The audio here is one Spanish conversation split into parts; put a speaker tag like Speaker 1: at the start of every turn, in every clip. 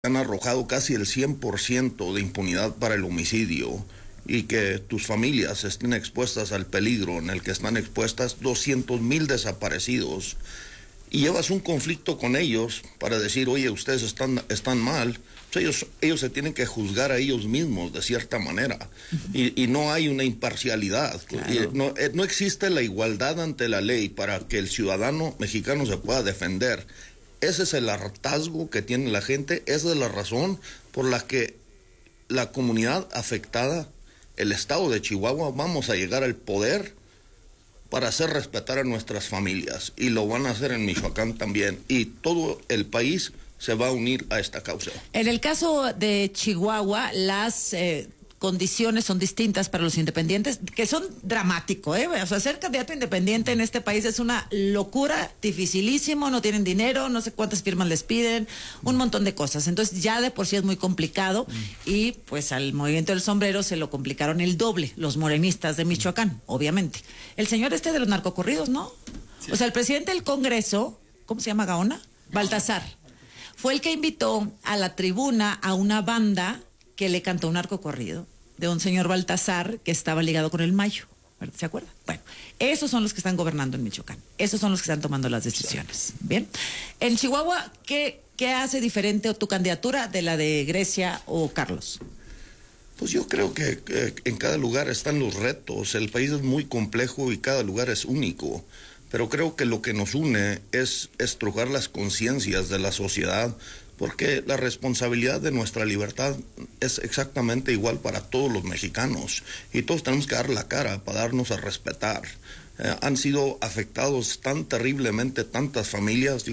Speaker 1: han arrojado casi el 100% de impunidad para el homicidio y que tus familias estén expuestas al peligro en el que están expuestas 200,000 desaparecidos, y llevas un conflicto con ellos para decir, oye, ustedes están mal, pues ellos se tienen que juzgar a ellos mismos de cierta manera, y no hay una imparcialidad, claro. No existe la igualdad ante la ley para que el ciudadano mexicano se pueda defender. Ese es el hartazgo que tiene la gente, esa es la razón por la que la comunidad afectada, el estado de Chihuahua, vamos a llegar al poder para hacer respetar a nuestras familias, y lo van a hacer en Michoacán también, y todo el país se va a unir a esta causa.
Speaker 2: En el caso de Chihuahua, las condiciones son distintas para los independientes, que son dramáticos, O sea, ser candidato independiente en este país es una locura, dificilísimo, no tienen dinero, no sé cuántas firmas les piden, un montón de cosas. Entonces ya de por sí es muy complicado, y pues al Movimiento del Sombrero se lo complicaron el doble, los morenistas de Michoacán, obviamente. El señor de los narcocorridos, ¿no? Sí. O sea, el presidente del Congreso, ¿cómo se llama, Gaona? Baltasar. Fue el que invitó a la tribuna a una banda que le cantó un narcocorrido de un señor Baltasar que estaba ligado con el Mayo. ¿Se acuerdan? Bueno, esos son los que están gobernando en Michoacán. Esos son los que están tomando las decisiones. Bien. En Chihuahua, ¿qué hace diferente tu candidatura de la de Grecia o Carlos?
Speaker 1: Pues yo creo que en cada lugar están los retos. El país es muy complejo y cada lugar es único. Pero creo que lo que nos une es estrujar las conciencias de la sociedad, porque la responsabilidad de nuestra libertad es exactamente igual para todos los mexicanos, y todos tenemos que dar la cara para darnos a respetar. Han sido afectados tan terriblemente tantas familias,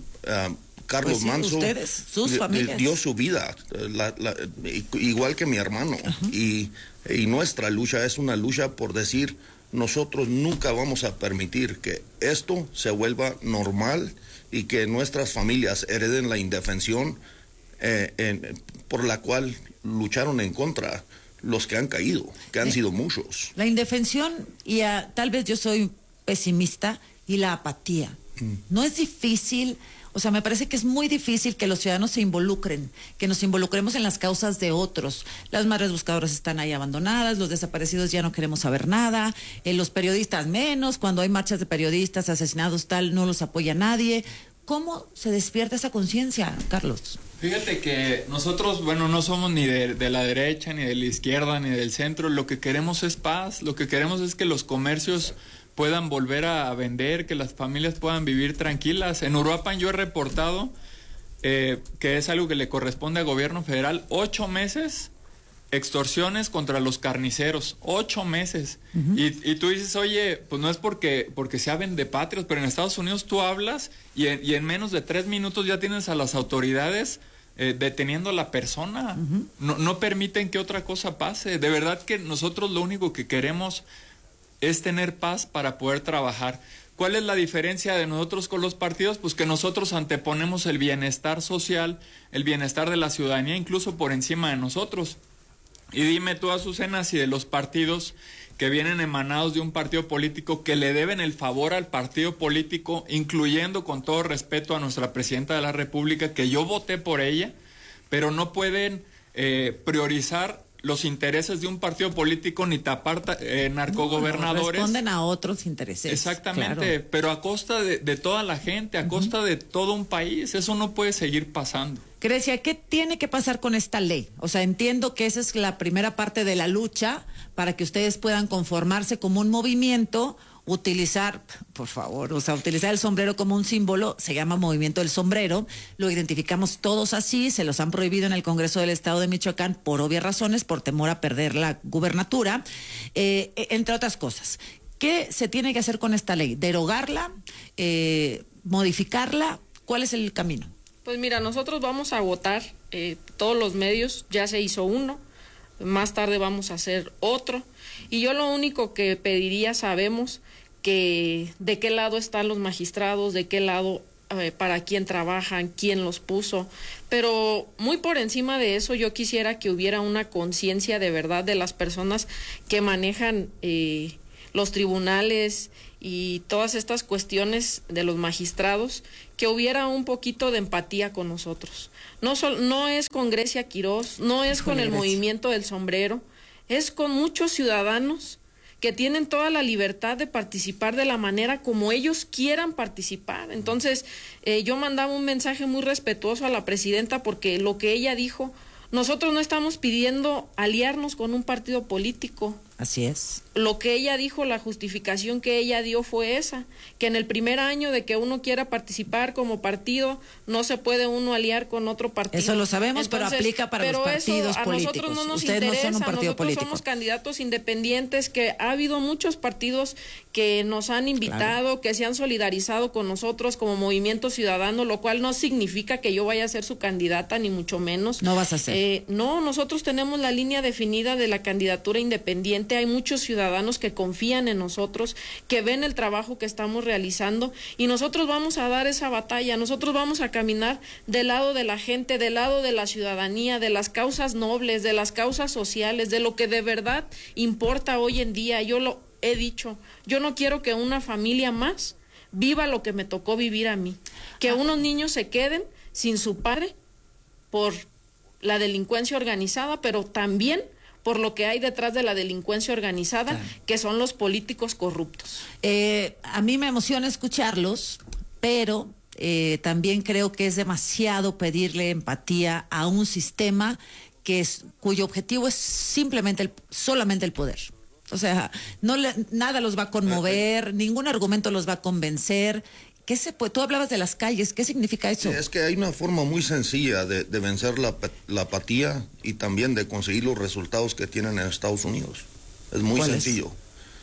Speaker 1: Carlos
Speaker 2: pues sí,
Speaker 1: Manso,
Speaker 2: ustedes, sus familias,
Speaker 1: dio su vida, igual que mi hermano, y nuestra lucha es una lucha por decir, nosotros nunca vamos a permitir que esto se vuelva normal y que nuestras familias hereden la indefensión por la cual lucharon en contra los que han caído, que han sido muchos.
Speaker 2: La indefensión y tal vez yo soy pesimista, y la apatía. No es difícil. O sea, me parece que es muy difícil que los ciudadanos se involucren, que nos involucremos en las causas de otros. Las madres buscadoras están ahí abandonadas, los desaparecidos ya no queremos saber nada, los periodistas menos, cuando hay marchas de periodistas asesinados tal, no los apoya nadie. ¿Cómo se despierta esa conciencia, Carlos?
Speaker 3: Fíjate que nosotros, no somos ni de la derecha, ni de la izquierda, ni del centro. Lo que queremos es paz, lo que queremos es que los comercios puedan volver a vender, que las familias puedan vivir tranquilas. En Uruapan yo he reportado que es algo que le corresponde al gobierno federal, 8 meses extorsiones contra los carniceros, 8 meses. Y tú dices, oye, pues no es porque sea vendepatrios, pero en Estados Unidos tú hablas y en menos de 3 minutos ya tienes a las autoridades deteniendo a la persona. No permiten que otra cosa pase. De verdad que nosotros lo único que queremos es tener paz para poder trabajar. ¿Cuál es la diferencia de nosotros con los partidos? Pues que nosotros anteponemos el bienestar social, el bienestar de la ciudadanía, incluso por encima de nosotros. Y dime tú, Azucena, si de los partidos que vienen emanados de un partido político que le deben el favor al partido político, incluyendo con todo respeto a nuestra presidenta de la República, que yo voté por ella, pero no pueden priorizar los intereses de un partido político ni tapar narcogobernadores.
Speaker 2: Responden a otros intereses.
Speaker 3: Exactamente,
Speaker 2: claro.
Speaker 3: Pero a costa de toda la gente, a costa de todo un país. Eso no puede seguir pasando.
Speaker 2: Grecia, ¿qué tiene que pasar con esta ley? O sea, entiendo que esa es la primera parte de la lucha para que ustedes puedan conformarse como un movimiento, utilizar el sombrero como un símbolo. Se llama Movimiento del Sombrero, lo identificamos todos así, se los han prohibido en el Congreso del Estado de Michoacán por obvias razones, por temor a perder la gubernatura, entre otras cosas. ¿Qué se tiene que hacer con esta ley? ¿Derogarla? ¿Modificarla? ¿Cuál es el camino?
Speaker 4: Pues mira, nosotros vamos a votar, todos los medios, ya se hizo uno, más tarde vamos a hacer otro, y yo lo único que pediría, sabemos que de qué lado están los magistrados, de qué lado, para quién trabajan, quién los puso, pero muy por encima de eso yo quisiera que hubiera una conciencia de verdad de las personas que manejan los tribunales y todas estas cuestiones de los magistrados, que hubiera un poquito de empatía con nosotros. No es con Grecia Quirós, no es con el movimiento del sombrero, es con muchos ciudadanos que tienen toda la libertad de participar de la manera como ellos quieran participar. Entonces, yo mandaba un mensaje muy respetuoso a la presidenta, porque lo que ella dijo, nosotros no estamos pidiendo aliarnos con un partido político.
Speaker 2: Así es.
Speaker 4: Lo que ella dijo, la justificación que ella dio fue esa, que en el primer año de que uno quiera participar como partido, no se puede uno aliar con otro partido.
Speaker 2: Eso lo sabemos. Entonces, pero aplica para los partidos políticos.
Speaker 4: Nosotros no nos
Speaker 2: Ustedes
Speaker 4: interesa,
Speaker 2: no son un partido
Speaker 4: nosotros
Speaker 2: político.
Speaker 4: Somos candidatos independientes, que ha habido muchos partidos que nos han invitado, claro, que se han solidarizado con nosotros como Movimiento Ciudadano, lo cual no significa que yo vaya a ser su candidata, ni mucho menos.
Speaker 2: No vas a ser.
Speaker 4: No, nosotros tenemos la línea definida de la candidatura independiente. Hay muchos ciudadanos que confían en nosotros, que ven el trabajo que estamos realizando, y nosotros vamos a dar esa batalla. Nosotros vamos a caminar del lado de la gente, del lado de la ciudadanía, de las causas nobles, de las causas sociales, de lo que de verdad importa hoy en día. Yo lo he dicho, yo no quiero que una familia más viva lo que me tocó vivir a mí, que unos niños se queden sin su padre por la delincuencia organizada, pero también por lo que hay detrás de la delincuencia organizada, claro, que son los políticos corruptos.
Speaker 2: A mí me emociona escucharlos, pero también creo que es demasiado pedirle empatía a un sistema cuyo objetivo es solamente el poder. O sea, nada los va a conmover, ningún argumento los va a convencer. Tú hablabas de las calles, ¿qué significa eso?
Speaker 1: Es que hay una forma muy sencilla de vencer la apatía y también de conseguir los resultados que tienen en Estados Unidos. Es muy sencillo.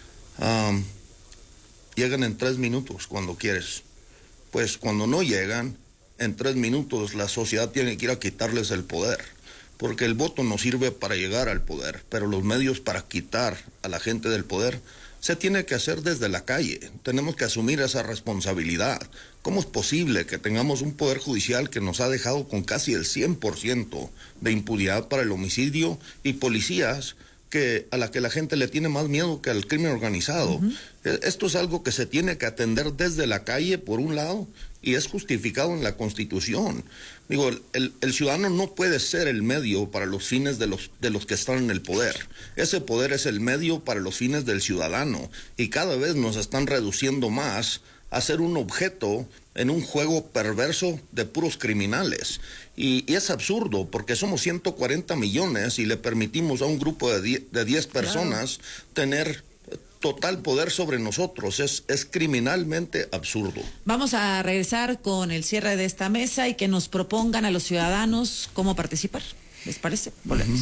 Speaker 1: Llegan en 3 minutos cuando quieres. Pues cuando no llegan, en 3 minutos la sociedad tiene que ir a quitarles el poder. Porque el voto no sirve para llegar al poder, pero los medios para quitar a la gente del poder se tiene que hacer desde la calle. Tenemos que asumir esa responsabilidad. ¿Cómo es posible que tengamos un poder judicial que nos ha dejado con casi el 100% de impunidad para el homicidio y policías a la que la gente le tiene más miedo que al crimen organizado? Uh-huh. Esto es algo que se tiene que atender desde la calle, por un lado, y es justificado en la Constitución. Digo, el ciudadano no puede ser el medio para los fines de los que están en el poder. Ese poder es el medio para los fines del ciudadano, y cada vez nos están reduciendo más a ser un objeto en un juego perverso de puros criminales. Y es absurdo, porque somos 140 millones y le permitimos a un grupo de 10 personas, claro, tener total poder sobre nosotros. Es criminalmente absurdo. Vamos a regresar con el cierre de esta mesa y que nos propongan a los ciudadanos cómo participar. ¿Les parece? Volvemos.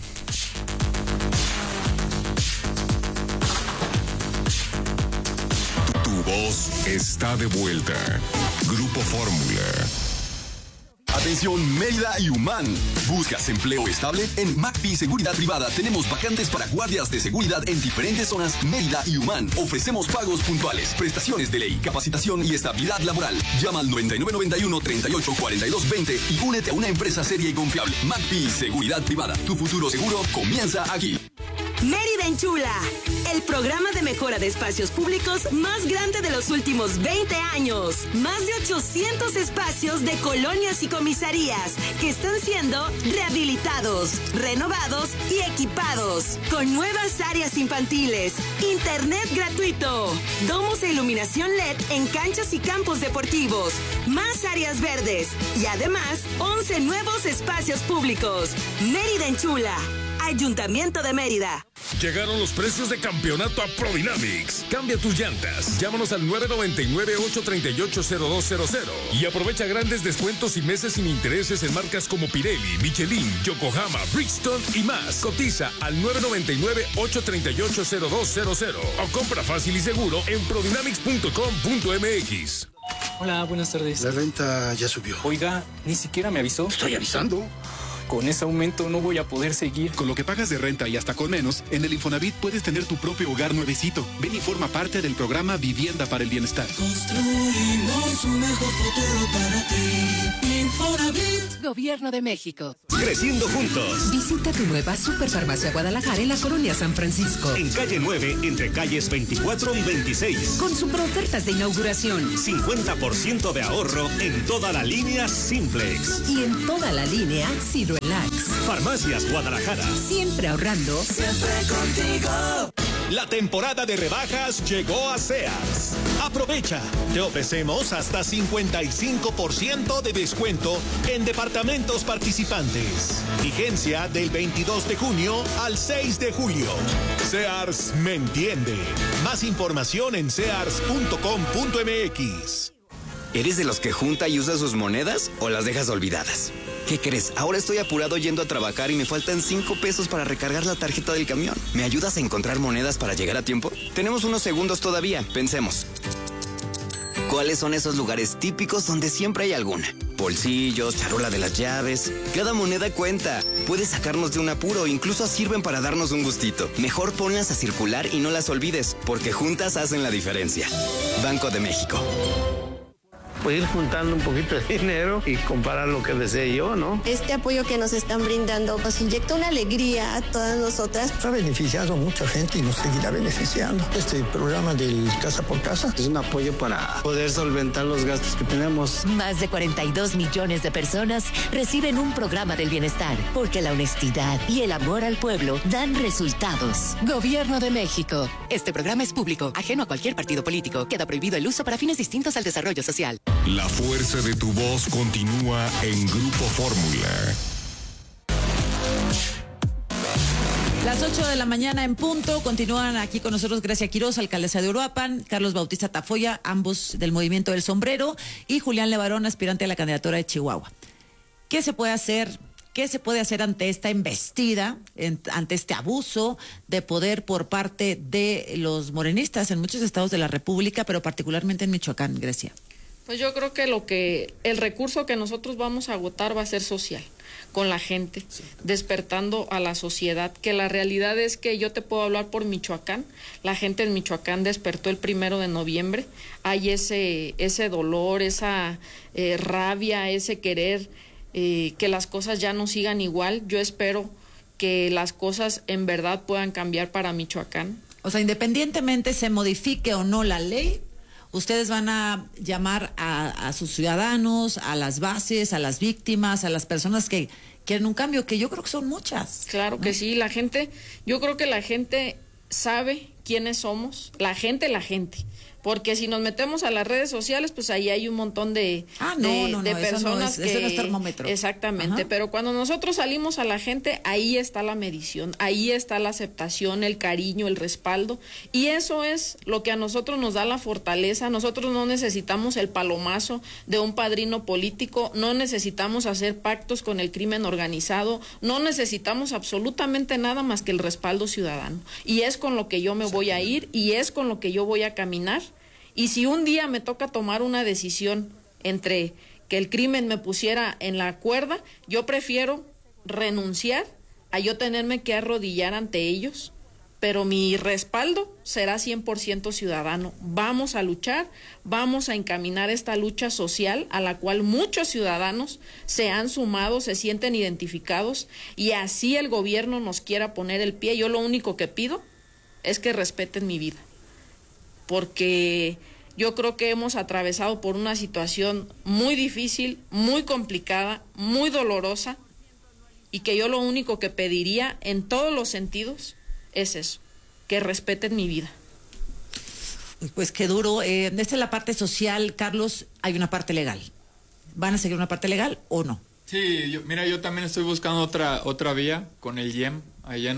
Speaker 5: Tu voz está de vuelta. Grupo Fórmula.
Speaker 6: Atención Mérida y Humán. ¿Buscas empleo estable? En McPhee Seguridad Privada tenemos vacantes para guardias de seguridad en diferentes zonas Mérida y Humán. Ofrecemos pagos puntuales, prestaciones de ley, capacitación y estabilidad laboral. Llama al 9991-384220 y únete a una empresa seria y confiable. McPhee Seguridad Privada. Tu futuro seguro comienza aquí.
Speaker 7: Mérida Enchula, el programa de mejora de espacios públicos más grande de los últimos 20 años. Más de 800 espacios de colonias y comisarías que están siendo rehabilitados, renovados y equipados. Con nuevas áreas infantiles, internet gratuito, domos e iluminación LED en canchas y campos deportivos, más áreas verdes y además 11 nuevos espacios públicos. Mérida Enchula. Ayuntamiento de Mérida.
Speaker 5: Llegaron los precios de campeonato a Prodynamics. Cambia tus llantas. Llámanos al 999-838-0200 y aprovecha grandes descuentos y meses sin intereses en marcas como Pirelli, Michelin, Yokohama, Bridgestone y más. Cotiza al 999-838-0200 o compra fácil y seguro en prodynamics.com.mx.
Speaker 8: Hola, buenas tardes.
Speaker 9: La renta ya subió.
Speaker 8: Oiga, ni siquiera me avisó.
Speaker 9: Estoy avisando.
Speaker 8: Con ese aumento no voy a poder seguir.
Speaker 9: Con lo que pagas de renta y hasta con menos, en el Infonavit puedes tener tu propio hogar nuevecito. Ven y forma parte del programa Vivienda para el Bienestar.
Speaker 10: Construimos un mejor futuro para ti. Infonavit.
Speaker 11: Gobierno de México.
Speaker 12: Creciendo juntos.
Speaker 11: Visita tu nueva Superfarmacia Guadalajara en la Colonia San Francisco.
Speaker 12: En calle 9, entre calles 24 y 26.
Speaker 11: Con super ofertas de inauguración.
Speaker 12: 50% de ahorro en toda la línea Simplex.
Speaker 11: Y en toda la línea Ciruelax.
Speaker 12: Farmacias Guadalajara.
Speaker 11: Siempre ahorrando.
Speaker 10: Siempre contigo.
Speaker 12: La temporada de rebajas llegó a Sears. Aprovecha. Te ofrecemos hasta 55% de descuento en departamentos participantes. Vigencia del 22 de junio al 6 de julio. Sears me entiende. Más información en sears.com.mx.
Speaker 13: ¿Eres de los que junta y usa sus monedas o las dejas olvidadas? ¿Qué crees? Ahora estoy apurado yendo a trabajar y me faltan 5 pesos para recargar la tarjeta del camión. ¿Me ayudas a encontrar monedas para llegar a tiempo? Tenemos unos segundos todavía. Pensemos. ¿Cuáles son esos lugares típicos donde siempre hay alguna? Bolsillos, charola de las llaves. Cada moneda cuenta. Puede sacarnos de un apuro, incluso sirven para darnos un gustito. Mejor ponlas a circular y no las olvides, porque juntas hacen la diferencia. Banco de México.
Speaker 14: Pues ir juntando un poquito de dinero y comprar lo que desee yo, ¿no?
Speaker 15: Este apoyo que nos están brindando nos inyecta una alegría a todas nosotras.
Speaker 16: Ha beneficiado a mucha gente y nos seguirá beneficiando. Este programa del Casa por Casa
Speaker 14: es un apoyo para poder solventar los gastos que tenemos.
Speaker 11: Más de 42 millones de personas reciben un programa del bienestar, porque la honestidad y el amor al pueblo dan resultados. Gobierno de México. Este programa es público, ajeno a cualquier partido político. Queda prohibido el uso para fines distintos al desarrollo social.
Speaker 5: La fuerza de tu voz continúa en Grupo Fórmula.
Speaker 2: Las 8 de la mañana en punto. Continúan aquí con nosotros Grecia Quiroz, alcaldesa de Uruapan, Carlos Bautista Tafoya, ambos del Movimiento del Sombrero, y Julián Levarón, aspirante a la candidatura de Chihuahua. ¿Qué se puede hacer? ¿Qué se puede hacer ante esta embestida, ante este abuso de poder por parte de los morenistas en muchos estados de la República, pero particularmente en Michoacán, Grecia?
Speaker 4: Pues yo creo que el recurso que nosotros vamos a agotar va a ser social, con la gente, sí, despertando a la sociedad, que la realidad es que yo te puedo hablar por Michoacán. La gente en Michoacán despertó el 1 de noviembre, hay ese dolor, esa rabia, ese querer que las cosas ya no sigan igual. Yo espero que las cosas en verdad puedan cambiar para Michoacán.
Speaker 2: O sea, independientemente se modifique o no la ley, ustedes van a llamar a sus ciudadanos, a las bases, a las víctimas, a las personas que quieren un cambio, que yo creo que son muchas.
Speaker 4: Claro, ¿no? Que sí, la gente, yo creo que la gente sabe quiénes somos, la gente. Porque si nos metemos a las redes sociales, pues ahí hay un montón de personas que...
Speaker 2: Eso no es termómetro.
Speaker 4: Exactamente, ajá. Pero cuando nosotros salimos a la gente, ahí está la medición, ahí está la aceptación, el cariño, el respaldo, y eso es lo que a nosotros nos da la fortaleza. Nosotros no necesitamos el palomazo de un padrino político, no necesitamos hacer pactos con el crimen organizado, no necesitamos absolutamente nada más que el respaldo ciudadano, y es con lo que yo me voy a ir, y es con lo que yo voy a caminar. Y si un día me toca tomar una decisión entre que el crimen me pusiera en la cuerda, yo prefiero renunciar a yo tenerme que arrodillar ante ellos, pero mi respaldo será 100% ciudadano. Vamos a luchar, vamos a encaminar esta lucha social a la cual muchos ciudadanos se han sumado, se sienten identificados, y así el gobierno nos quiera poner el pie. Yo lo único que pido es que respeten mi vida, porque yo creo que hemos atravesado por una situación muy difícil, muy complicada, muy dolorosa, y que yo lo único que pediría en todos los sentidos es eso, que respeten mi vida.
Speaker 2: Pues qué duro. Esta es la parte social, Carlos. Hay una parte legal. ¿Van a seguir una parte legal o no?
Speaker 3: Sí, yo también estoy buscando otra vía con el IEM allá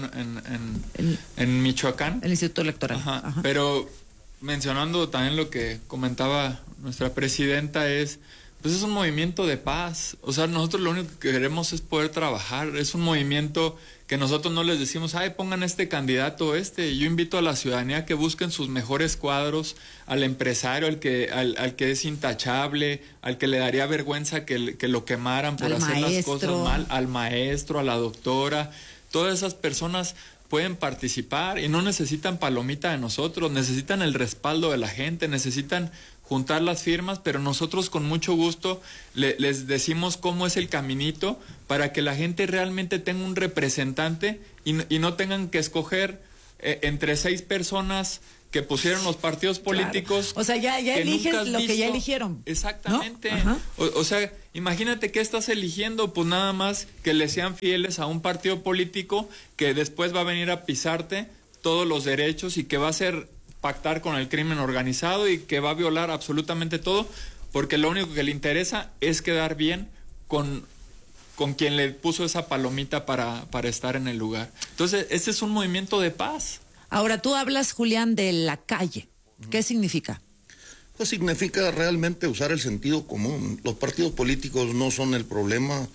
Speaker 3: en Michoacán.
Speaker 2: El Instituto Electoral.
Speaker 3: Ajá. Pero mencionando también lo que comentaba nuestra presidenta, es pues es un movimiento de paz. O sea, nosotros lo único que queremos es poder trabajar. Es un movimiento que nosotros no les decimos, pongan este candidato Yo invito a la ciudadanía que busquen sus mejores cuadros, al empresario, al que es intachable, al que le daría vergüenza que lo quemaran por hacer las cosas mal, al maestro, a la doctora. Todas esas personas pueden participar y no necesitan palomita de nosotros, necesitan el respaldo de la gente, necesitan juntar las firmas, pero nosotros con mucho gusto les decimos cómo es el caminito para que la gente realmente tenga un representante y no tengan que escoger entre 6 personas que pusieron los partidos políticos.
Speaker 2: Claro. O sea, ya eliges lo que ya eligieron.
Speaker 3: Exactamente.
Speaker 2: ¿No?
Speaker 3: O sea, imagínate que estás eligiendo, pues nada más que le sean fieles a un partido político que después va a venir a pisarte todos los derechos y que va a hacer pactar con el crimen organizado y que va a violar absolutamente todo, porque lo único que le interesa es quedar bien con quien le puso esa palomita para estar en el lugar. Entonces, este es un movimiento de paz.
Speaker 2: Ahora, tú hablas, Julián, de la calle. ¿Qué significa?
Speaker 1: Pues significa realmente usar el sentido común. Los partidos políticos no son el problema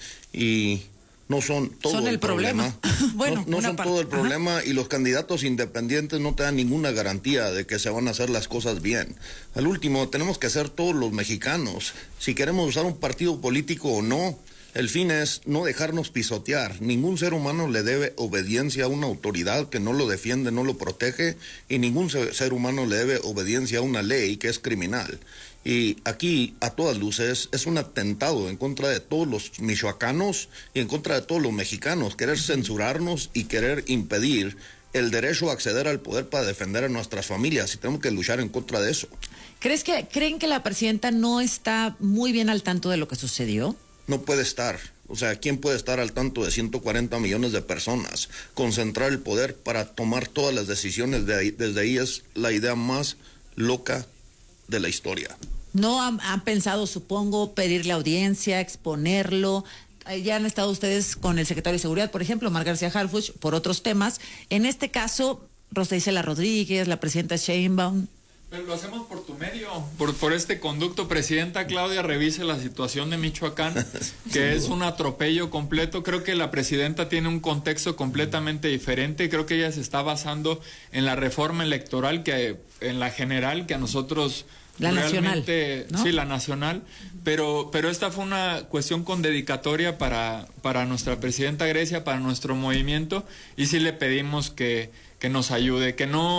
Speaker 1: y no son todo el problema.
Speaker 2: Bueno,
Speaker 1: no son todo el problema y los candidatos independientes no te dan ninguna garantía de que se van a hacer las cosas bien. Al último, tenemos que hacer todos los mexicanos. Si queremos usar un partido político o no, el fin es no dejarnos pisotear. Ningún ser humano le debe obediencia a una autoridad que no lo defiende, no lo protege, y ningún ser humano le debe obediencia a una ley que es criminal. Y aquí, a todas luces, es un atentado en contra de todos los michoacanos y en contra de todos los mexicanos, querer censurarnos y querer impedir el derecho a acceder al poder para defender a nuestras familias, y tenemos que luchar en contra de eso.
Speaker 2: ¿Creen que la presidenta no está muy bien al tanto de lo que sucedió?
Speaker 1: No puede estar. O sea, ¿quién puede estar al tanto de 140 millones de personas? Concentrar el poder para tomar todas las decisiones desde ahí es la idea más loca de la historia.
Speaker 2: ¿No han pensado, supongo, pedirle audiencia, exponerlo? Ya han estado ustedes con el secretario de Seguridad, por ejemplo, Omar García Harfuch, por otros temas. En este caso, Rosa Isela Rodríguez, la presidenta Sheinbaum.
Speaker 3: Pero lo hacemos por tu medio, por este conducto. Presidenta Claudia, revise la situación de Michoacán, que es un atropello completo. Creo que la presidenta tiene un contexto completamente diferente. Creo que ella se está basando en la reforma electoral, en la general, que a nosotros...
Speaker 2: La
Speaker 3: realmente,
Speaker 2: nacional, ¿no?
Speaker 3: Sí, la nacional, pero esta fue una cuestión con dedicatoria para nuestra presidenta Grecia, para nuestro movimiento, y sí le pedimos que nos ayude,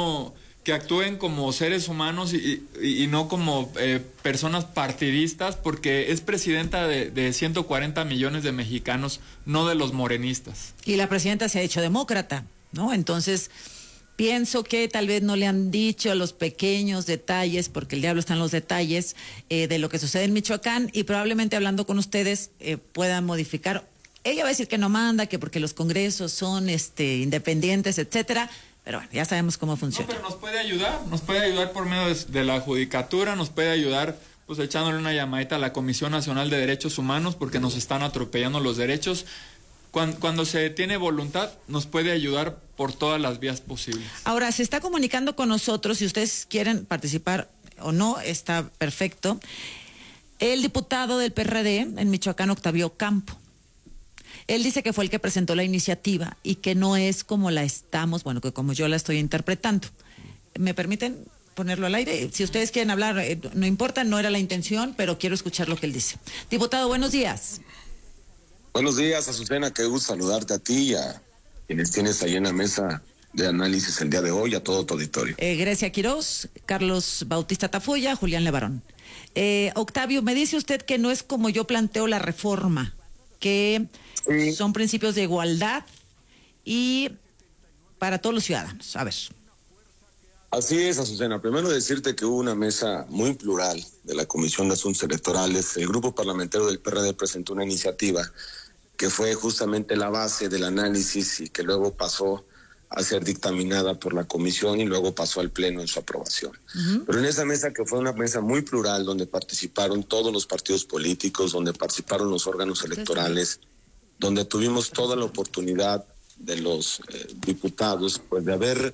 Speaker 3: que actúen como seres humanos y no como personas partidistas, porque es presidenta de 140 millones de mexicanos, no de los morenistas.
Speaker 2: Y la presidenta se ha hecho demócrata, ¿no? Entonces... pienso que tal vez no le han dicho los pequeños detalles, porque el diablo está en los detalles, de lo que sucede en Michoacán, y probablemente hablando con ustedes puedan modificar. Ella va a decir que no manda, que porque los congresos son independientes, etcétera, pero bueno, ya sabemos cómo funciona.
Speaker 3: No, pero nos puede ayudar por medio de la judicatura, nos puede ayudar pues echándole una llamadita a la Comisión Nacional de Derechos Humanos, porque nos están atropellando los derechos. Cuando se tiene voluntad, nos puede ayudar por todas las vías posibles.
Speaker 2: Ahora, se está comunicando con nosotros, si ustedes quieren participar o no, está perfecto, el diputado del PRD en Michoacán, Octavio Campo. Él dice que fue el que presentó la iniciativa y que no es como que como yo la estoy interpretando. ¿Me permiten ponerlo al aire? Si ustedes quieren hablar, no importa, no era la intención, pero quiero escuchar lo que él dice. Diputado, buenos días.
Speaker 17: Buenos días, Azucena, qué gusto saludarte a ti y a quienes tienes ahí en la mesa de análisis el día de hoy, a todo tu auditorio.
Speaker 2: Grecia Quirós, Carlos Bautista Tafoya, Julián Levarón. Octavio, me dice usted que no es como yo planteo la reforma, que son principios de igualdad y para todos los ciudadanos. A ver.
Speaker 17: Así es, Azucena. Primero decirte que hubo una mesa muy plural de la Comisión de Asuntos Electorales. El grupo parlamentario del PRD presentó una iniciativa que fue justamente la base del análisis y que luego pasó a ser dictaminada por la comisión y luego pasó al Pleno en su aprobación. Pero en esa mesa, que fue una mesa muy plural, donde participaron todos los partidos políticos, donde participaron los órganos electorales, donde tuvimos toda la oportunidad de los diputados, pues de haber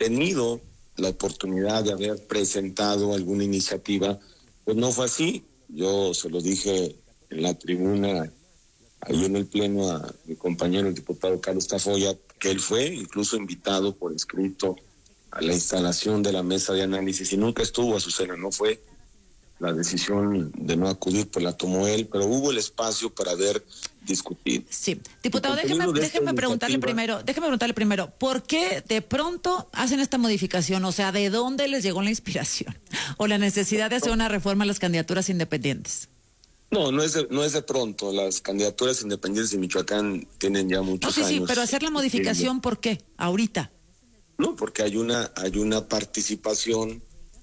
Speaker 17: tenido la oportunidad de haber presentado alguna iniciativa, pues no fue así. Yo se lo dije en la tribuna, ahí en el pleno, a mi compañero, el diputado Carlos Tafoya, que él fue incluso invitado por escrito a la instalación de la mesa de análisis y nunca estuvo, Azucena, no fue. La decisión de no acudir pues la tomó él, pero hubo el espacio para discutir.
Speaker 2: Sí, diputado, déjeme preguntarle primero, ¿por qué de pronto hacen esta modificación? O sea, ¿de dónde les llegó la inspiración o la necesidad de hacer una reforma a las candidaturas independientes?
Speaker 17: No es de pronto. Las candidaturas independientes de Michoacán tienen ya muchos años.
Speaker 2: Sí, pero hacer la modificación, ¿por qué? Ahorita.
Speaker 17: No, porque hay una participación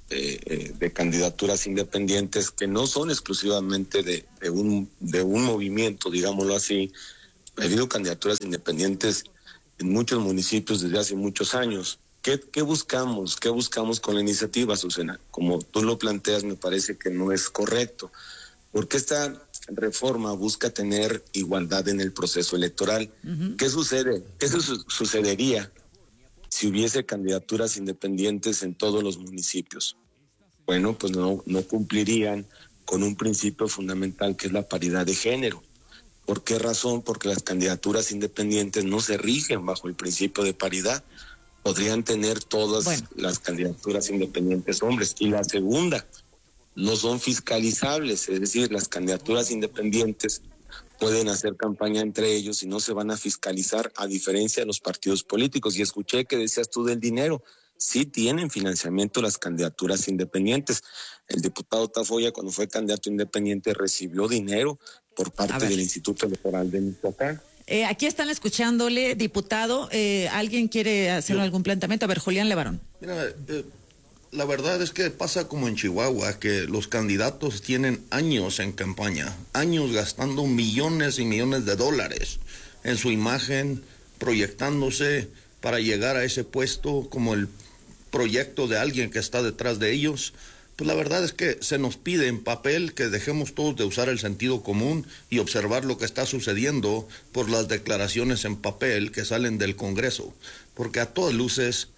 Speaker 17: de candidaturas independientes que no son exclusivamente de un movimiento, digámoslo así. Ha habido candidaturas independientes en muchos municipios desde hace muchos años. ¿Qué buscamos? ¿Qué buscamos con la iniciativa, Azucena? Como tú lo planteas, me parece que no es correcto, porque esta reforma busca tener igualdad en el proceso electoral. Uh-huh. ¿Qué sucede? ¿Qué sucedería si hubiese candidaturas independientes en todos los municipios? Bueno, pues no cumplirían con un principio fundamental que es la paridad de género. ¿Por qué razón? Porque las candidaturas independientes no se rigen bajo el principio de paridad. Podrían tener todas las candidaturas independientes hombres. Y la segunda, no son fiscalizables, es decir, las candidaturas independientes pueden hacer campaña entre ellos y no se van a fiscalizar, a diferencia de los partidos políticos. Y escuché que decías tú del dinero. Sí tienen financiamiento las candidaturas independientes. El diputado Tafoya, cuando fue candidato independiente, recibió dinero por parte del Instituto Electoral de Michoacán.
Speaker 2: Aquí están escuchándole, diputado. ¿Alguien quiere hacer algún planteamiento? A ver, Julián Levarón.
Speaker 1: Mira, la verdad es que pasa como en Chihuahua, que los candidatos tienen años en campaña, años gastando millones y millones de dólares en su imagen, proyectándose para llegar a ese puesto como el proyecto de alguien que está detrás de ellos. Pues la verdad es que se nos pide en papel que dejemos todos de usar el sentido común y observar lo que está sucediendo por las declaraciones en papel que salen del Congreso, porque a todas luces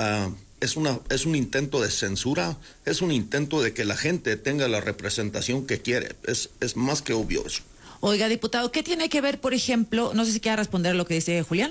Speaker 1: es un intento de censura, es un intento de que la gente tenga la representación que quiere. Es más que obvio eso.
Speaker 2: Oiga, diputado, ¿qué tiene que ver, por ejemplo, no sé si quiera responder a lo que dice Julián?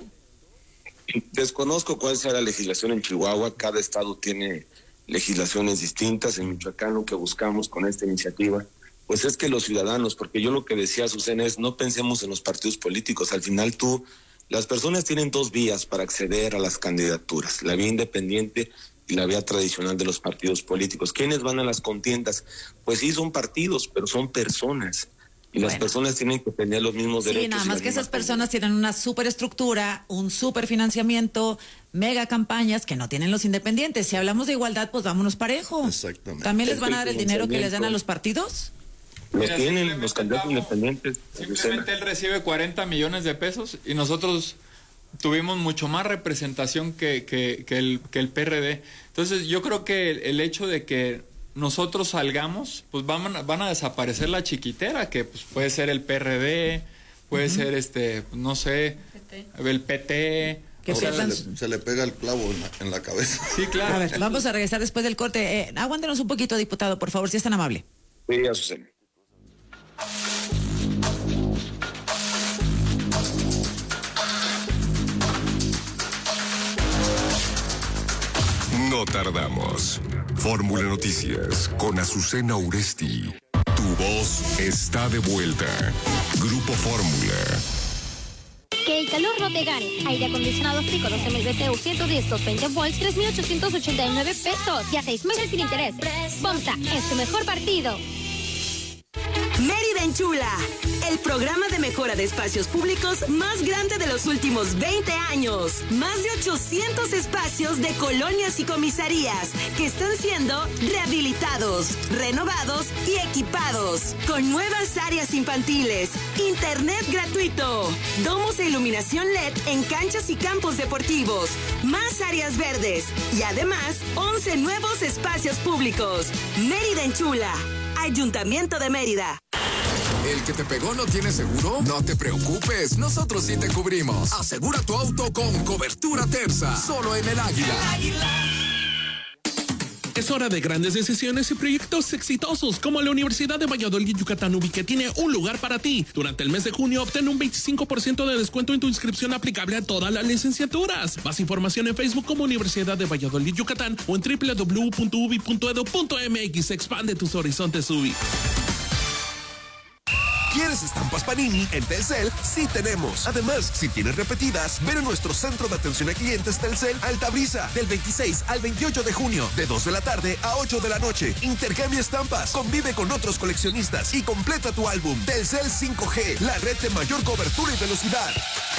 Speaker 17: Desconozco cuál sea la legislación en Chihuahua, cada estado tiene legislaciones distintas. En Michoacán lo que buscamos con esta iniciativa pues es que los ciudadanos, porque yo lo que decía Azucena es no pensemos en los partidos políticos, al final las personas tienen dos vías para acceder a las candidaturas, la vía independiente y la vía tradicional de los partidos políticos. ¿Quiénes van a las contiendas? Pues sí, son partidos, pero son personas. Y las personas tienen que tener los mismos derechos.
Speaker 2: Sí, nada más que esas personas tienen una superestructura, un superfinanciamiento, mega campañas que no tienen los independientes. Si hablamos de igualdad, pues vámonos parejo.
Speaker 1: Exactamente.
Speaker 2: ¿También les van a dar el dinero que les dan a los partidos?
Speaker 17: Lo tienen los candidatos independientes.
Speaker 3: Simplemente él recibe 40 millones de pesos y nosotros tuvimos mucho más representación que el PRD. Entonces yo creo que el hecho de que nosotros salgamos, pues van a desaparecer la chiquitera, que pues puede ser el PRD, puede ser no sé, el PT.
Speaker 1: Se le pega el clavo en la cabeza.
Speaker 3: Sí, claro.
Speaker 2: A ver, vamos a regresar después del corte. Aguántenos un poquito, diputado, por favor, si es tan amable.
Speaker 17: Sí, Azucena.
Speaker 5: No tardamos. Fórmula Noticias con Azucena Uresti. Tu voz está de vuelta. Grupo Fórmula.
Speaker 18: Que el calor no te gane. Aire acondicionado Frico 12.000 BTU 110 220 volts 3.889 pesos y a 6 meses sin interés. FOMSA es tu mejor partido.
Speaker 7: Mérida Enchula, el programa de mejora de espacios públicos más grande de los últimos 20 años. Más de 800 espacios de colonias y comisarías que están siendo rehabilitados, renovados y equipados. Con nuevas áreas infantiles, internet gratuito, domos de iluminación LED en canchas y campos deportivos, más áreas verdes y además 11 nuevos espacios públicos. Mérida Enchula, Ayuntamiento de Mérida.
Speaker 5: ¿El que te pegó no tiene seguro? No te preocupes, nosotros sí te cubrimos. Asegura tu auto con cobertura Terza, solo en el Águila.
Speaker 19: Es hora de grandes decisiones y proyectos exitosos como la Universidad de Valladolid Yucatán UBI, que tiene un lugar para ti. Durante el mes de junio obtén un 25% de descuento en tu inscripción aplicable a todas las licenciaturas. Más información en Facebook como Universidad de Valladolid Yucatán o en www.ubi.edu.mx. Expande tus horizontes UBI.
Speaker 20: ¿Quieres estampas Panini? En Telcel sí tenemos. Además, si tienes repetidas, ven a nuestro centro de atención a clientes Telcel Altabrisa del 26 al 28 de junio, de 2 de la tarde a 8 de la noche. Intercambia estampas, convive con otros coleccionistas y completa tu álbum. Telcel 5G, la red de mayor cobertura y velocidad.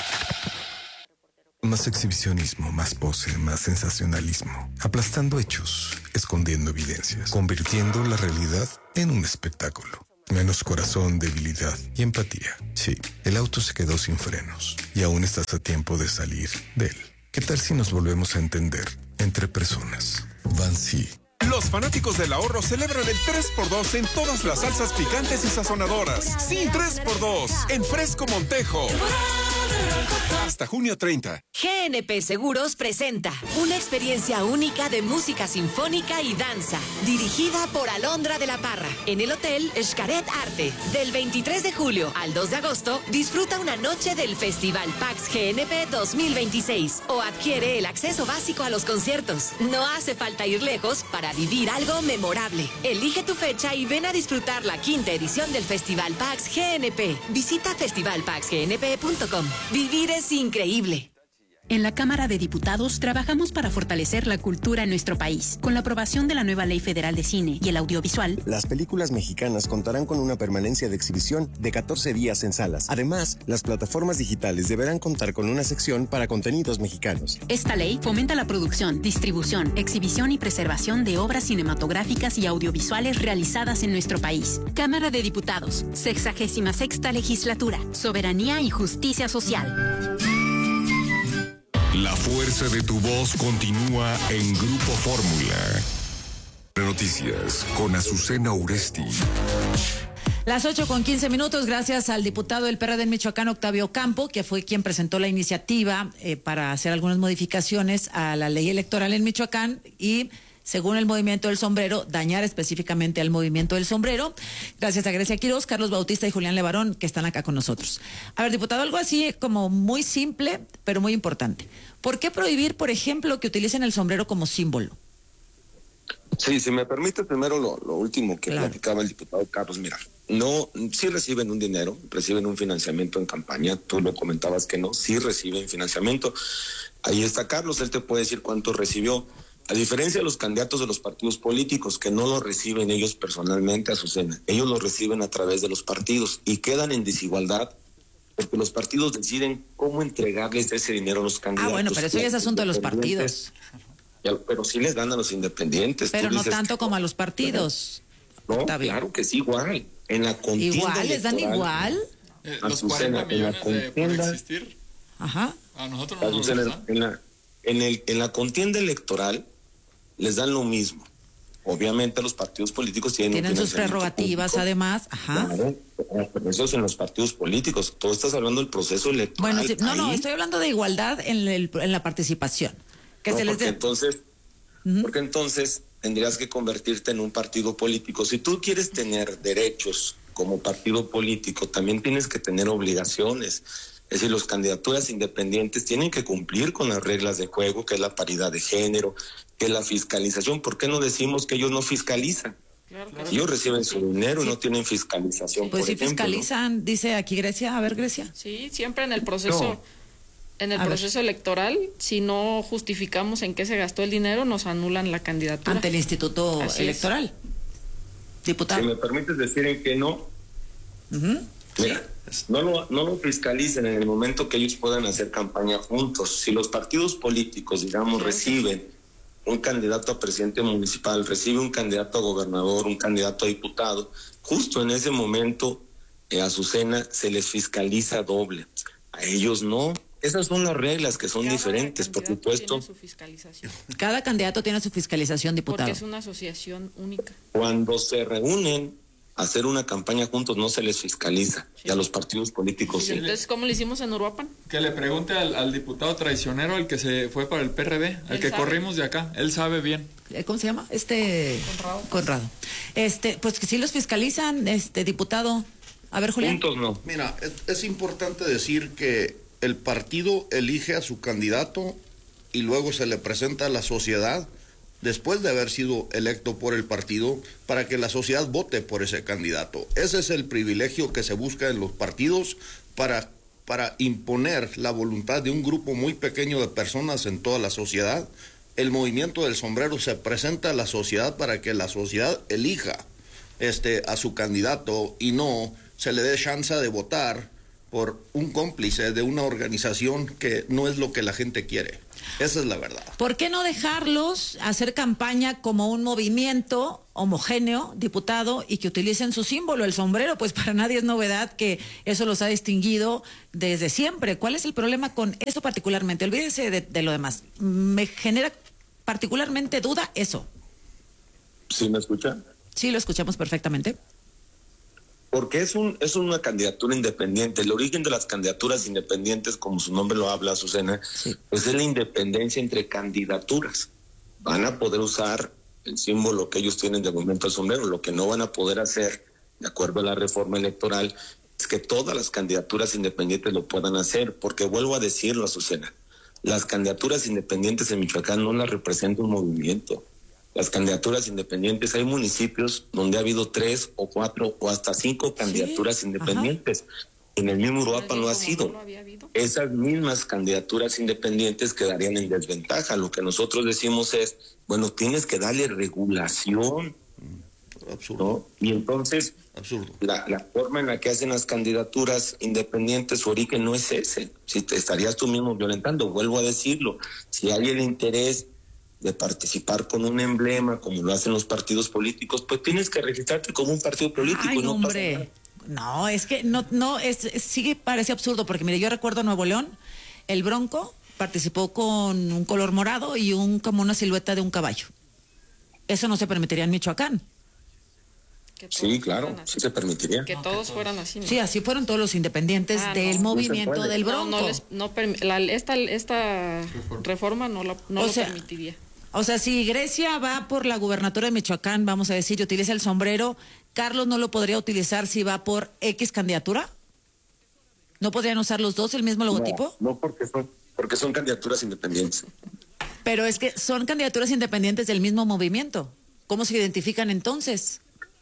Speaker 21: Más exhibicionismo, más pose, más sensacionalismo. Aplastando hechos, escondiendo evidencias, convirtiendo la realidad en un espectáculo. Menos corazón, debilidad y empatía. Sí, el auto se quedó sin frenos y aún estás a tiempo de salir de él. ¿Qué tal si nos volvemos a entender entre personas? Vancy.
Speaker 22: Los fanáticos del ahorro celebran el 3x2 en todas las salsas picantes y sazonadoras. Sí, 3x2 en Fresco Montejo. Hasta junio 30.
Speaker 11: GNP Seguros presenta una experiencia única de música sinfónica y danza, dirigida por Alondra de la Parra, en el Hotel Xcaret Arte. Del 23 de julio al 2 de agosto, disfruta una noche del Festival Pax GNP 2026 o adquiere el acceso básico a los conciertos. No hace falta ir lejos para vivir algo memorable. Elige tu fecha y ven a disfrutar la 5ª edición del Festival Pax GNP. Visita festivalpaxgnp.com. Vivir es increíble.
Speaker 23: En la Cámara de Diputados trabajamos para fortalecer la cultura en nuestro país. Con la aprobación de la nueva Ley Federal de Cine y el Audiovisual,
Speaker 24: las películas mexicanas contarán con una permanencia de exhibición de 14 días en salas. Además, las plataformas digitales deberán contar con una sección para contenidos mexicanos.
Speaker 23: Esta ley fomenta la producción, distribución, exhibición y preservación de obras cinematográficas y audiovisuales realizadas en nuestro país. Cámara de Diputados, 66ª Legislatura, Soberanía y Justicia Social.
Speaker 5: La fuerza de tu voz continúa en Grupo Fórmula. Noticias con Azucena Uresti.
Speaker 2: Las 8:15, gracias al diputado del PRD en Michoacán, Octavio Campo, que fue quien presentó la iniciativa para hacer algunas modificaciones a la ley electoral en Michoacán y, según el Movimiento del Sombrero, dañar específicamente al Movimiento del Sombrero. Gracias a Grecia Quiroz, Carlos Bautista y Julián Levarón, que están acá con nosotros. A ver, diputado, algo así como muy simple, pero muy importante. ¿Por qué prohibir, por ejemplo, que utilicen el sombrero como símbolo?
Speaker 17: Sí, si me permite primero lo último que platicaba el diputado Carlos. Mira, no, sí reciben un dinero, reciben un financiamiento en campaña, tú lo comentabas que no, sí reciben financiamiento. Ahí está Carlos, él te puede decir cuánto recibió. A diferencia de los candidatos de los partidos políticos, que no lo reciben ellos personalmente, Azucena, ellos lo reciben a través de los partidos y quedan en desigualdad porque los partidos deciden cómo entregarles ese dinero a los candidatos.
Speaker 2: Ah, bueno, pero eso ya es asunto de los partidos.
Speaker 17: Pero sí les dan a los independientes.
Speaker 2: Pero no tanto como a los partidos.
Speaker 17: No, claro que sí, igual. En la contienda
Speaker 2: ¿Igual? ¿Les dan igual?
Speaker 3: Los 40 millones por existir.
Speaker 2: Ajá.
Speaker 3: A nosotros no nos dan.
Speaker 17: En la contienda electoral les dan lo mismo. Obviamente los partidos políticos tienen
Speaker 2: sus prerrogativas público. Además. Ajá.
Speaker 17: Claro, pero eso es en los partidos políticos. Tú estás hablando del proceso electoral.
Speaker 2: Bueno, sí, no, estoy hablando de igualdad en la participación. Que
Speaker 17: no,
Speaker 2: se les dé.
Speaker 17: Porque entonces tendrías que convertirte en un partido político. Si tú quieres tener derechos como partido político, también tienes que tener obligaciones. Es decir, las candidaturas independientes tienen que cumplir con las reglas de juego, que es la paridad de género, que es la fiscalización. ¿Por qué no decimos que ellos no fiscalizan? Claro. Ellos reciben su dinero y no tienen fiscalización.
Speaker 2: Pues
Speaker 17: por ejemplo,
Speaker 2: fiscalizan,
Speaker 17: ¿no?
Speaker 2: Dice aquí Grecia. A ver, Grecia.
Speaker 4: Sí, siempre en el proceso. En el proceso electoral, si no justificamos en qué se gastó el dinero, nos anulan la candidatura.
Speaker 2: Ante el Instituto Electoral. Diputado.
Speaker 17: Si me permites decir en qué no. Mira, no lo fiscalicen en el momento que ellos puedan hacer campaña juntos. Si los partidos políticos, digamos, reciben un candidato a presidente municipal, recibe un candidato a gobernador, un candidato a diputado, justo en ese momento, Azucena, se les fiscaliza doble. A ellos no. Esas son las reglas que son diferentes, por supuesto.
Speaker 2: Cada candidato tiene su fiscalización, diputado.
Speaker 4: Porque es una asociación única.
Speaker 17: Cuando se reúnen hacer una campaña juntos no se les fiscaliza, y a los partidos políticos sí.
Speaker 4: Entonces, ¿cómo le hicimos en Uruapan?
Speaker 3: Que le pregunte al diputado traicionero, el que se fue para el PRD, al que corrimos de acá, él sabe bien.
Speaker 2: ¿Cómo se llama? Conrado. Pues que sí los fiscalizan, diputado. A ver, Julián.
Speaker 17: Juntos no.
Speaker 1: Mira, es importante decir que el partido elige a su candidato y luego se le presenta a la sociedad después de haber sido electo por el partido para que la sociedad vote por ese candidato. Ese es el privilegio que se busca en los partidos para imponer la voluntad de un grupo muy pequeño de personas en toda la sociedad. El movimiento del sombrero se presenta a la sociedad para que la sociedad elija a su candidato y no se le dé chance de votar por un cómplice de una organización que no es lo que la gente quiere. Esa es la verdad.
Speaker 2: ¿Por qué no dejarlos hacer campaña como un movimiento homogéneo, diputado, y que utilicen su símbolo, el sombrero? Pues para nadie es novedad que eso los ha distinguido desde siempre. ¿Cuál es el problema con eso particularmente? Olvídese de lo demás. Me genera particularmente duda eso.
Speaker 17: ¿Sí me escucha?
Speaker 2: Sí, lo escuchamos perfectamente.
Speaker 17: Porque es una candidatura independiente. El origen de las candidaturas independientes, como su nombre lo habla, Azucena, pues es la independencia entre candidaturas. Van a poder usar el símbolo que ellos tienen de movimiento del sombrero. Lo que no van a poder hacer, de acuerdo a la reforma electoral, es que todas las candidaturas independientes lo puedan hacer. Porque vuelvo a decirlo, Azucena, las candidaturas independientes en Michoacán no las representa un movimiento. Las candidaturas independientes, hay municipios donde ha habido 3 o 4 o hasta 5 candidaturas independientes. En el mismo Uruapan no ha sido. Esas mismas candidaturas independientes quedarían en desventaja. Lo que nosotros decimos es, bueno, tienes que darle regulación.
Speaker 1: Absurdo.
Speaker 17: ¿No? Y entonces, la forma en la que hacen las candidaturas independientes, su origen no es ese. Si te estarías tú mismo violentando, vuelvo a decirlo, si hay el interés de participar con un emblema, como lo hacen los partidos políticos, pues tienes que registrarte como un partido político.
Speaker 2: Ay,
Speaker 17: y no
Speaker 2: hombre.
Speaker 17: pasa nada.
Speaker 2: No, es que sí parece absurdo, porque mire, yo recuerdo Nuevo León, el Bronco participó con un color morado y como una silueta de un caballo. Eso no se permitiría en Michoacán.
Speaker 17: Sí, claro, sí se permitiría.
Speaker 4: Que todos fueran así, ¿no?
Speaker 2: Sí, así fueron todos los independientes del movimiento del Bronco.
Speaker 4: Esta reforma no lo permitiría.
Speaker 2: O sea, si Grecia va por la gubernatura de Michoacán, vamos a decir, y utiliza el sombrero, ¿Carlos no lo podría utilizar si va por X candidatura? ¿No podrían usar los dos el mismo logotipo?
Speaker 17: No, porque son candidaturas independientes.
Speaker 2: Pero es que son candidaturas independientes del mismo movimiento. ¿Cómo se identifican entonces?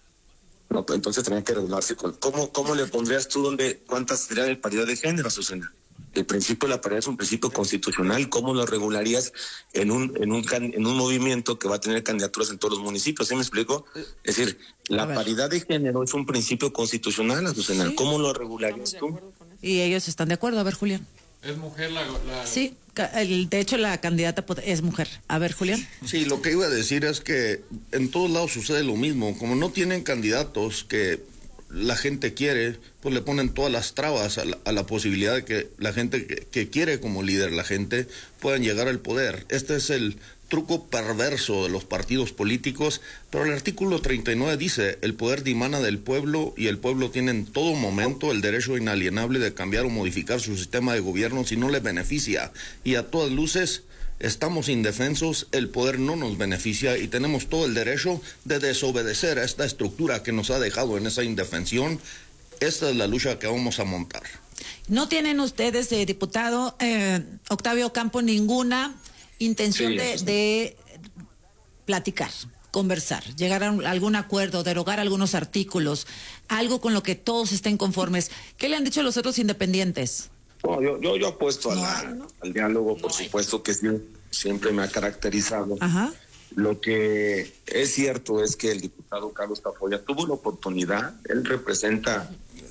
Speaker 17: No, pues entonces tendrían que regularse con... ¿Cómo le pondrías tú cuántas sería de paridad de género, Azucena? El principio de la paridad es un principio constitucional. ¿Cómo lo regularías en un movimiento que va a tener candidaturas en todos los municipios? ¿Sí me explico? Es decir, la paridad de género es un principio constitucional, Azucena. ¿Sí? ¿Cómo lo regularías tú?
Speaker 2: Y ellos están de acuerdo. A ver, Julián.
Speaker 3: ¿Es mujer la...?
Speaker 2: Sí, de hecho la candidata es mujer. A ver, Julián.
Speaker 1: Sí, lo que iba a decir es que en todos lados sucede lo mismo. Como no tienen candidatos que la gente quiere, pues le ponen todas las trabas a la posibilidad de que la gente que quiere como líder la gente puedan llegar al poder. Este es el truco perverso de los partidos políticos, pero el artículo 39 dice, el poder dimana del pueblo y el pueblo tiene en todo momento el derecho inalienable de cambiar o modificar su sistema de gobierno si no le beneficia. Y a todas luces estamos indefensos, el poder no nos beneficia y tenemos todo el derecho de desobedecer a esta estructura que nos ha dejado en esa indefensión. Esta es la lucha que vamos a montar.
Speaker 2: ¿No tienen ustedes, diputado Octavio Ocampo, ninguna intención de platicar, conversar, llegar a algún acuerdo, derogar algunos artículos, algo con lo que todos estén conformes? ¿Qué le han dicho los otros independientes?
Speaker 17: No, yo apuesto al diálogo, por supuesto que siempre me ha caracterizado.
Speaker 2: Ajá.
Speaker 17: Lo que es cierto es que el diputado Carlos Tafoya tuvo la oportunidad, él representa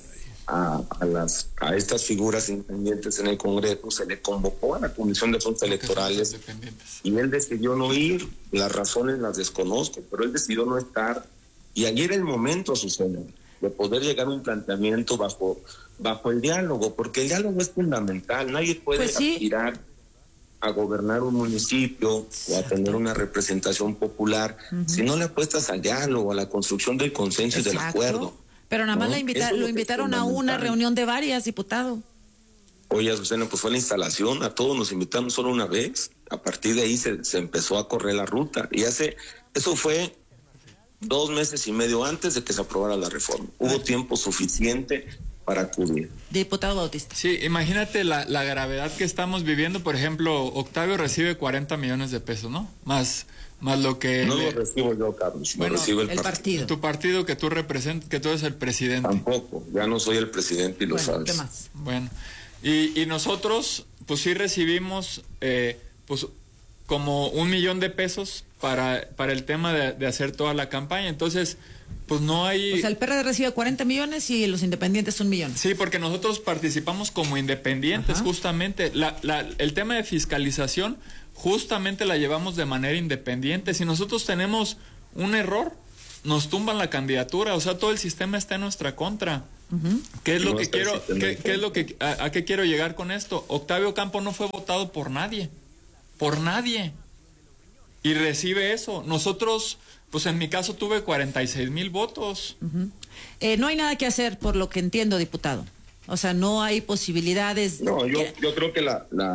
Speaker 17: a estas figuras independientes en el Congreso, se le convocó a la Comisión de Asuntos Electorales y él decidió no ir. Las razones las desconozco, pero él decidió no estar. Y allí era el momento, Azucena, de poder llegar a un planteamiento bajo el diálogo, porque el diálogo es fundamental. Nadie puede aspirar a gobernar un municipio o a tener una representación popular si no le apuestas al diálogo, a la construcción del consenso y del acuerdo.
Speaker 2: Pero nada más lo invitaron a una reunión de varias, diputado.
Speaker 17: Oye, Azucena, pues fue la instalación, a todos nos invitaron solo una vez, a partir de ahí se empezó a correr la ruta, y eso fue 2 meses y medio antes de que se aprobara la reforma. Hubo tiempo suficiente para acudir.
Speaker 2: Diputado Bautista.
Speaker 3: Sí, imagínate la gravedad que estamos viviendo. Por ejemplo, Octavio recibe 40 millones de pesos, ¿no? Más lo que...
Speaker 17: No lo recibo yo, Carlos, lo recibe el partido.
Speaker 3: Tu partido que tú representas, que tú eres el presidente.
Speaker 17: Tampoco, ya no soy el presidente y lo sabes.
Speaker 2: ¿Qué más?
Speaker 3: Bueno, y nosotros, pues sí recibimos, pues como 1 millón de pesos para el tema de hacer toda la campaña. Entonces, pues no hay...
Speaker 2: O sea, el PRD recibe 40 millones y los independientes 1 millón.
Speaker 3: Sí, porque nosotros participamos como independientes. Ajá. Justamente. El tema de fiscalización justamente la llevamos de manera independiente. Si nosotros tenemos un error, nos tumban la candidatura. O sea, todo el sistema está en nuestra contra. Uh-huh. ¿Qué es lo que quiero? ¿A qué quiero llegar con esto? Octavio Campo no fue votado por nadie. Por nadie. Y recibe eso. Nosotros, pues en mi caso tuve 46,000 votos.
Speaker 2: Uh-huh. No hay nada que hacer, por lo que entiendo, diputado. O sea, no hay posibilidades.
Speaker 17: No, yo creo que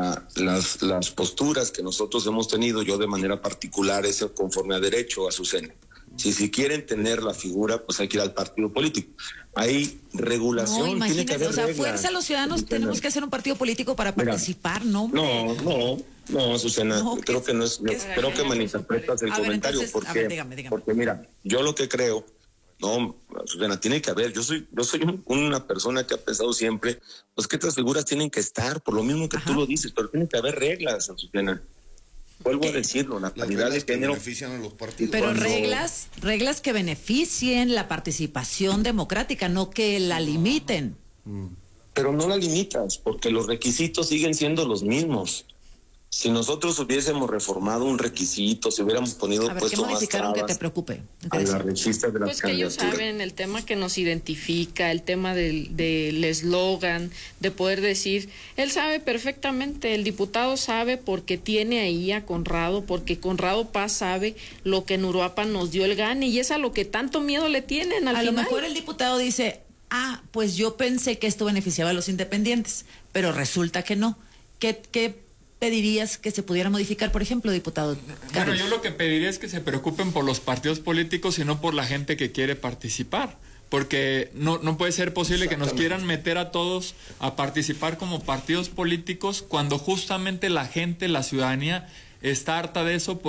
Speaker 17: las posturas que nosotros hemos tenido, yo de manera particular, es conforme a derecho, Azucena. Si quieren tener la figura, pues hay que ir al partido político. Hay regulación.
Speaker 2: No, imagínate,
Speaker 17: tiene que haber
Speaker 2: o sea,
Speaker 17: reglas.
Speaker 2: Fuerza a los ciudadanos, tenemos que hacer un partido político para participar, ¿no?
Speaker 17: No, Azucena, creo que no es, creo que malinterpretas el comentario, entonces, dígame. Porque mira, yo lo que creo, no, Azucena, tiene que haber, yo soy una persona que ha pensado siempre, pues que estas figuras tienen que estar, por lo mismo que tú lo dices, pero tiene que haber reglas, Azucena. Vuelvo a decirlo, la paridad de género
Speaker 1: benefician a los partidos.
Speaker 2: Pero reglas que beneficien la participación democrática, no que la limiten.
Speaker 17: Pero no la limitas, porque los requisitos siguen siendo los mismos. Si nosotros hubiésemos reformado un requisito, si hubiéramos puesto
Speaker 2: ¿qué modificaron
Speaker 17: más trabas
Speaker 2: que te preocupe?
Speaker 17: a la registra de las
Speaker 4: pues que ellos saben el tema que nos identifica, el tema del eslogan, de poder decir, él sabe perfectamente, el diputado sabe porque tiene ahí a Conrado, porque Conrado Paz sabe lo que en Uruapan nos dio el gane y es a lo que tanto miedo le tienen al final.
Speaker 2: A lo mejor el diputado dice, pues yo pensé que esto beneficiaba a los independientes, pero resulta que no. ¿Qué pedirías que se pudiera modificar, por ejemplo, diputado Carlos?
Speaker 3: Bueno, yo lo que pediría es que se preocupen por los partidos políticos y no por la gente que quiere participar, porque no puede ser posible que nos quieran meter a todos a participar como partidos políticos cuando justamente la gente, la ciudadanía, está harta de eso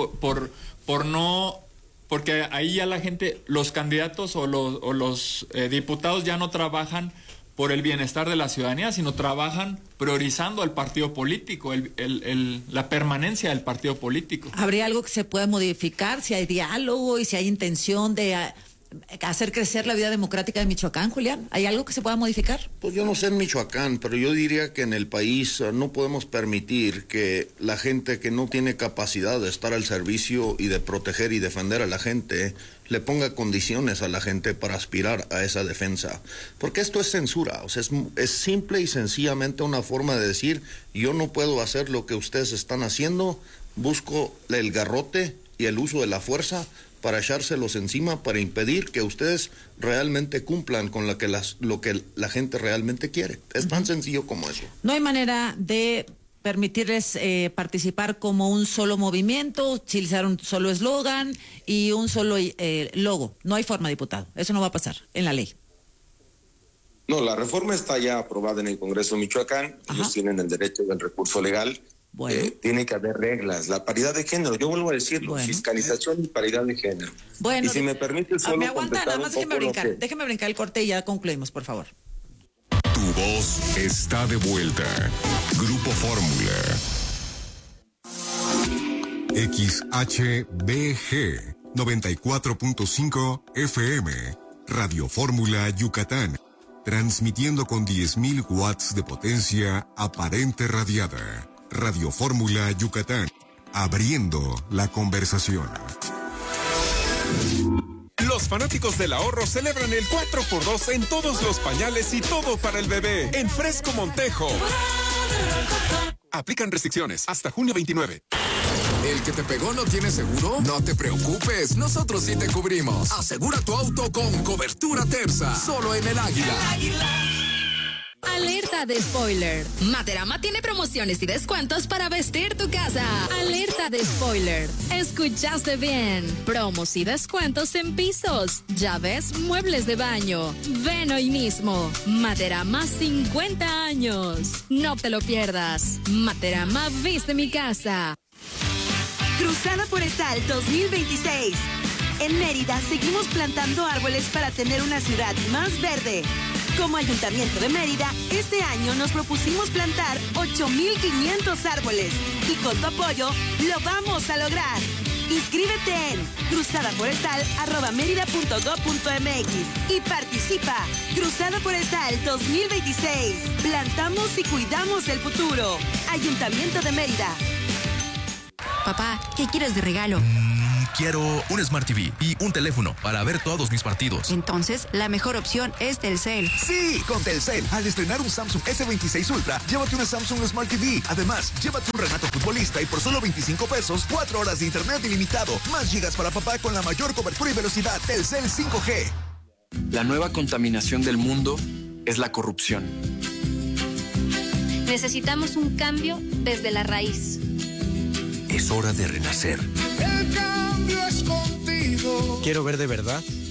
Speaker 3: porque ahí ya la gente, los candidatos o los diputados ya no trabajan por el bienestar de la ciudadanía, sino trabajan priorizando al partido político, la permanencia del partido político.
Speaker 2: ¿Habría algo que se pueda modificar, si hay diálogo y si hay intención de hacer crecer la vida democrática de Michoacán, Julián? ¿Hay algo que se pueda modificar?
Speaker 1: Pues yo no sé en Michoacán, pero yo diría que en el país no podemos permitir que la gente que no tiene capacidad de estar al servicio y de proteger y defender a la gente le ponga condiciones a la gente para aspirar a esa defensa. Porque esto es censura, o sea, es simple y sencillamente una forma de decir, yo no puedo hacer lo que ustedes están haciendo, busco el garrote y el uso de la fuerza para echárselos encima, para impedir que ustedes realmente cumplan con lo que la gente realmente quiere. Es tan sencillo como eso.
Speaker 2: No hay manera de permitirles participar como un solo movimiento, utilizar un solo eslogan y un solo logo. No hay forma, diputado. Eso no va a pasar en la ley.
Speaker 17: No, la reforma está ya aprobada en el Congreso de Michoacán. Ajá. Ellos tienen el derecho del recurso legal. Bueno. Tiene que haber reglas. La paridad de género, yo vuelvo a decirlo, fiscalización y paridad de género.
Speaker 2: Bueno,
Speaker 17: y si me permite solo
Speaker 2: me aguanta, nada más déjeme brincar el corte y ya concluimos, por favor.
Speaker 5: Tu voz está de vuelta. Grupo Fórmula. XHBG 94.5 FM. Radio Fórmula Yucatán. Transmitiendo con 10,000 watts de potencia aparente radiada. Radio Fórmula Yucatán, abriendo la conversación.
Speaker 22: Los fanáticos del ahorro celebran el 4x2 en todos los pañales y todo para el bebé en Fresco Montejo. Aplican restricciones hasta junio 29.
Speaker 6: ¿El que te pegó no tiene seguro? No te preocupes, nosotros sí te cubrimos. Asegura tu auto con cobertura Terza, solo en el Águila.
Speaker 8: Alerta de spoiler. Materama tiene promociones y descuentos para vestir tu casa. Alerta de spoiler. Escuchaste bien. Promos y descuentos en pisos, llaves, muebles de baño. Ven hoy mismo. Materama 50 años. No te lo pierdas. Materama viste mi casa.
Speaker 7: Cruzada Forestal 2026. En Mérida seguimos plantando árboles para tener una ciudad más verde. Como Ayuntamiento de Mérida, este año nos propusimos plantar 8,500 árboles y con tu apoyo lo vamos a lograr. Inscríbete en cruzadaforestal@merida.gov.mx y participa. Cruzada Forestal 2026. Plantamos y cuidamos el futuro. Ayuntamiento de Mérida.
Speaker 9: Papá, ¿qué quieres de regalo?
Speaker 20: Quiero un Smart TV y un teléfono para ver todos mis partidos.
Speaker 9: Entonces, la mejor opción es Telcel.
Speaker 20: Sí, con Telcel. Al estrenar un Samsung S26 Ultra, llévate una Samsung Smart TV. Además, llévate un Renato Futbolista y por solo 25 pesos, 4 horas de internet ilimitado. Más gigas para papá con la mayor cobertura y velocidad. Telcel 5G.
Speaker 10: La nueva contaminación del mundo es la corrupción.
Speaker 18: Necesitamos un cambio desde la raíz.
Speaker 20: Es hora de renacer.
Speaker 25: El cambio es contigo.
Speaker 26: Quiero ver de verdad